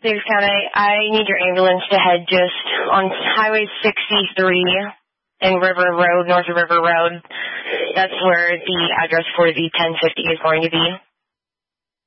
Davis County, I need your ambulance to head just on Highway 63 in River Road, north of River Road. That's where the address for the 1050 is going to be.